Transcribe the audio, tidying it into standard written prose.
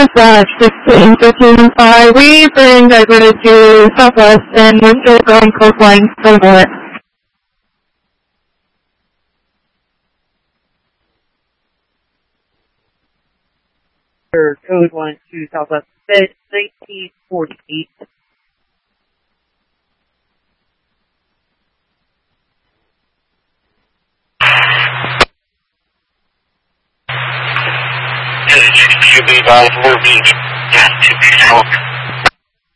dispatch 16-15-5. We bring diverted to southwest and winter going coastline cohort. Code 1 to southwest, 1948. QB by 4 Beach, gas to be